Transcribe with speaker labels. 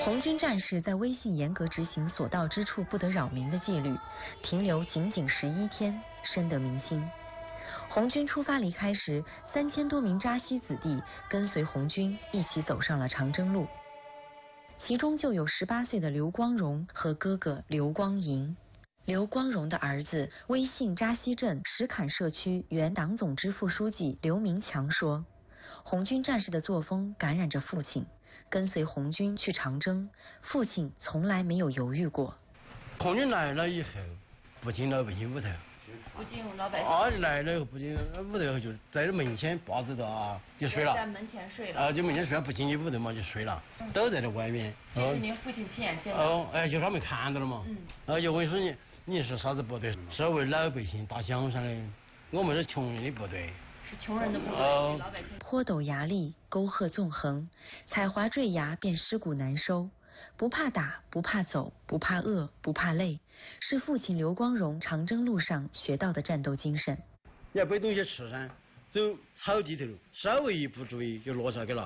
Speaker 1: 红军战士在威信严格执行所到之处不得扰民的纪律，停留仅仅11天，深得民心。红军出发离开时，3000多名扎西子弟跟随红军一起走上了长征路，其中就有18岁的刘光荣和哥哥刘光银。刘光荣的儿子威信扎西镇石坎社区原党总支副书记刘明强说，红军战士的作风感染着父亲，跟随红军去长征，父亲从来没有犹豫过。
Speaker 2: 红军来了以后，不进老百姓屋头，
Speaker 3: 不进老百姓。
Speaker 2: 来了以后不进屋头，就在这门前把着的就睡了。
Speaker 3: 在门前睡了。
Speaker 2: 就门前睡了，不进你屋头嘛，就睡了，都在这外面。
Speaker 3: 这是您父亲亲眼见
Speaker 2: 到。就他们看到了嘛。就问说你是啥子部队？是为老百姓打江山的，我们是穷人的部队。
Speaker 3: 是穷人的部队，老百姓。
Speaker 1: 坡陡崖砾，沟壑纵横，踩滑坠崖便尸骨难收。不怕打，不怕走，不怕饿，不怕累，是父亲刘光荣长征路上学到的战斗精神。
Speaker 2: 你要背东西吃噻，走草地头，稍微一不注意就落下去了。